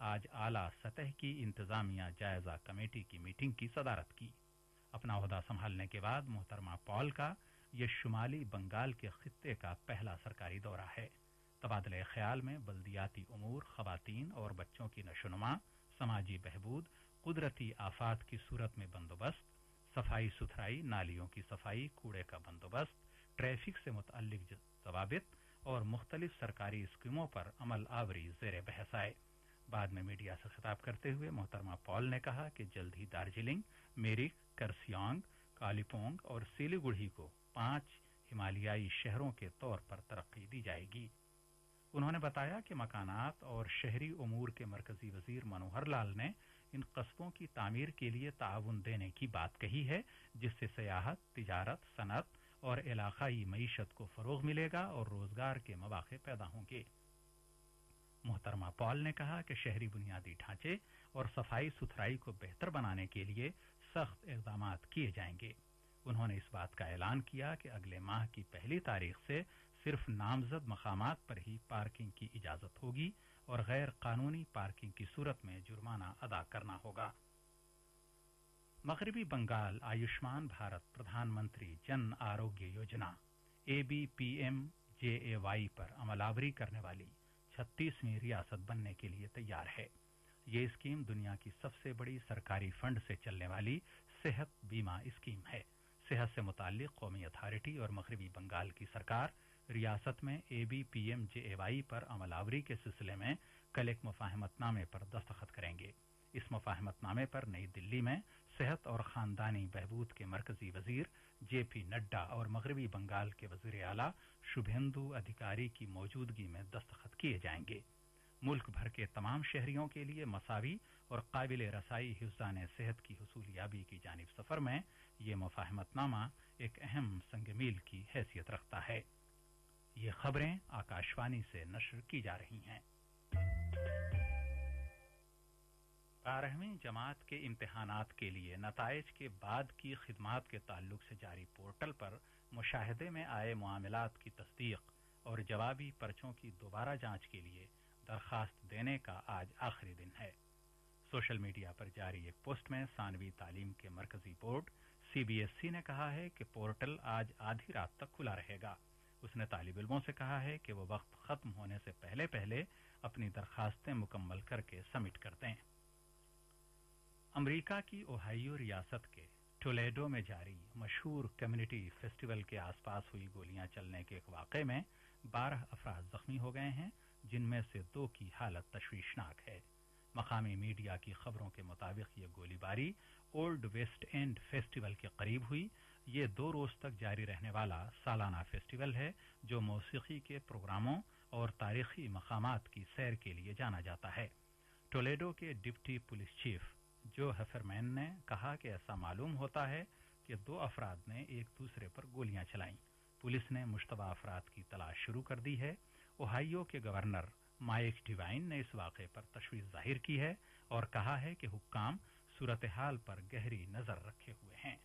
आज आला सतह की इंतजामिया जायजा कमेटी की मीटिंग की सदारत की। अपना ओहदा संभालने के बाद मोहतरमा पॉल का ये शुमाली बंगाल के खित्ते का पहला सरकारी दौरा है। तबादले ख्याल में बल्दियाती उमूर, खवातीन और बच्चों की नशोनुमा, समाजी बहबूद, कुदरती आफात की सूरत में बंदोबस्त, सफाई सुथराई, नालियों की सफाई, कूड़े का बंदोबस्त, ट्रैफिक से मुतअल्लिक जवाबित और मुख्तलिफ सरकारी स्कीमों पर अमल आवरी ज़ेर बहस आए। बाद में मीडिया से खिताब करते हुए मोहतरमा पॉल ने कहा कि जल्द ही दार्जिलिंग, मेरिक, करसियांग, कालीपोंग और सिलीगुड़ी को 5 हिमालयाई शहरों के तौर पर तरक्की दी जाएगी। उन्होंने बताया कि मकानात और शहरी उमूर के मरकजी वजीर मनोहर लाल ने इन कस्बों की तामीर के लिए ताउन देने की बात कही है, जिससे सयाहत, तिजारत, सनत और इलाकाई मईशत को फरोग मिलेगा और रोजगार के मौके पैदा होंगे। मोहतरमा पॉल ने कहा कि शहरी बुनियादी ढांचे और सफाई सुथराई को बेहतर बनाने के लिए सख्त इक़दाम किए जाएंगे। उन्होंने इस बात का ऐलान किया कि अगले माह की 1 तारीख से सिर्फ नामजद मकामात पर ही पार्किंग की इजाजत होगी और गैर कानूनी पार्किंग की सूरत में जुर्माना अदा करना होगा। मगरबी बंगाल आयुष्मान भारत प्रधानमंत्री जन आरोग्य योजना ABPMJAY पर अमलावरी करने वाली 36वीं रियासत बनने के लिए तैयार है। ये स्कीम दुनिया की सबसे बड़ी सरकारी फंड से चलने वाली सेहत बीमा स्कीम है। सेहत से मुताल्लिक कौमी अथॉरिटी और मगरबी बंगाल की सरकार रियासत में ABPMJAY पर अमलावरी के सिलसिले में कल एक मुफाहमतनामे पर दस्तखत करेंगे। इस मुफाहमतनामे पर नई दिल्ली में सेहत और खानदानी बहबूद के मरकजी वजीर JP नड्डा और मगरबी बंगाल के वजीर आला शुभेंदु अधिकारी की मौजूदगी में दस्तखत किए जाएंगे। मुल्क भर के तमाम शहरियों के लिए मसावी और काबिल रसाई हिफ्ज़ान सेहत की हुसूलियाबी की जानिब सफर में ये मुफाहमतनामा एक अहम संग-मील की हैसियत रखता है। ये खबरें आकाशवाणी से नश्र की जा रही हैं। 12वीं जमात के इम्तिहानात के लिए नताइज के बाद की खिदमात के ताल्लुक से जारी पोर्टल पर मुशाहिदे में आए मामलात की तस्दीक और जवाबी पर्चों की दोबारा जांच के लिए दरखास्त देने का आज आखिरी दिन है। सोशल मीडिया पर जारी एक पोस्ट में सानवी तालीम के मरकजी बोर्ड CBSE ने कहा है कि पोर्टल आज आधी रात तक खुला रहेगा। उसने तालिब इल्मों से कहा है कि वो वक्त खत्म होने से पहले पहले अपनी दरखास्तें मुकम्मल करके सबमिट कर दें। अमरीका की ओहायो रियासत के टोलेडो में जारी मशहूर कम्युनिटी फेस्टिवल के आसपास हुई गोलियां चलने के एक वाक़े में 12 अफराद जख्मी हो गए हैं, जिनमें से 2 की हालत तशवीशनाक है। मकामी मीडिया की खबरों के मुताबिक ये गोलीबारी ओल्ड वेस्ट एंड फेस्टिवल के करीब हुई। ये 2 रोज तक जारी रहने वाला सालाना फेस्टिवल है, जो मौसीकी के प्रोग्रामों और तारीखी मकामात की सैर के लिए जाना जाता है। टोलेडो के डिप्टी पुलिस चीफ जो हेफरमैन ने कहा कि ऐसा मालूम होता है कि 2 अफराद ने एक दूसरे पर गोलियां चलाईं। पुलिस ने मुश्तबा अफराद की तलाश शुरू कर दी है। ओहायो के गवर्नर माइक डिवाइन ने इस वाक़े पर तशवीश जाहिर की है और कहा है कि हुक्काम सूरत हाल पर गहरी नजर रखे हुए हैं।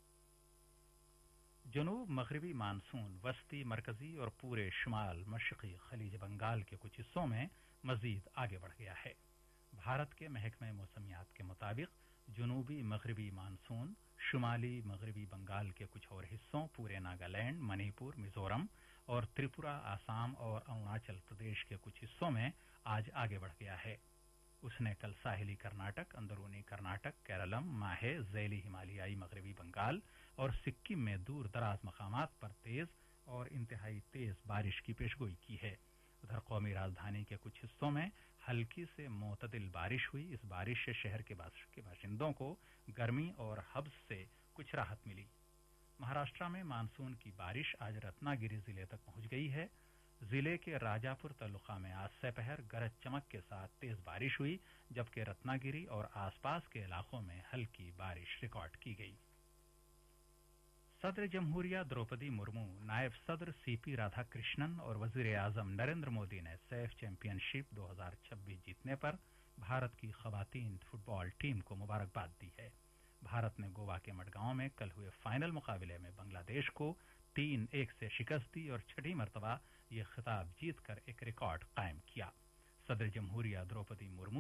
जनूब मगरबी मानसून वस्ती, मरकजी और पूरे शुमाल मशरक़ी खलीज बंगाल के कुछ हिस्सों में मजीद आगे बढ़ गया है। भारत के महकमे मौसमियात के मुताबिक जनूबी मगरबी मानसून शुमाली मगरबी बंगाल के कुछ और हिस्सों, पूरे नागालैंड, मणिपुर, मिजोरम और त्रिपुरा, आसाम और अरुणाचल प्रदेश के कुछ हिस्सों में आज आगे बढ़ गया है। उसने कल साहिली कर्नाटक, अंदरूनी कर्नाटक, केरलम, माहे, ज़ैली हिमालयाई मगरबी बंगाल और सिक्किम में दूर दराज मकामात पर तेज और इंतहाई तेज बारिश की पेशगोई की है। उधर कौमी राजधानी के कुछ हिस्सों में हल्की से मोतदिल बारिश हुई। इस बारिश से शहर के बाशिंदों को गर्मी और हब्स से कुछ राहत मिली। महाराष्ट्र में मानसून की बारिश आज रत्नागिरी जिले तक पहुंच गई है। जिले के राजापुर तालुका में आज दोपहर गरज चमक के साथ तेज बारिश हुई, जबकि रत्नागिरी और आसपास के इलाकों में हल्की बारिश रिकॉर्ड की गई। सदर जमहूरिया द्रौपदी मुर्मू, नायब सदर CP राधाकृष्णन और वजीर आजम नरेंद्र मोदी ने सैफ चैंपियनशिप 2026 जीतने पर भारत की खवातीन फुटबॉल टीम को मुबारकबाद दी है। भारत ने गोवा के मडगांव में कल हुए फाइनल मुकाबले में बांग्लादेश को 3-1 से शिकस्त दी और 6ठी मरतबा ये खिताब जीतकर एक रिकॉर्ड कायम किया। सदर जमहूरिया द्रौपदी मुर्मू